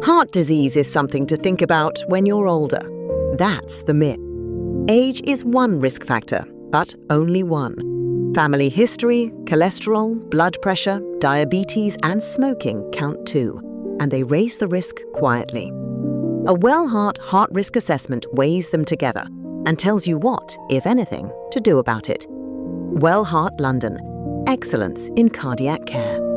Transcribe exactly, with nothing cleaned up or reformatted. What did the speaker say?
Heart disease is something to think about when you're older. That's the myth. Age is one risk factor, but only one. Family history, cholesterol, blood pressure, diabetes, and smoking count too, and they raise the risk quietly. A Wellheart Heart Risk Assessment weighs them together and tells you what, if anything, to do about it. Wellheart London. Excellence in cardiac care.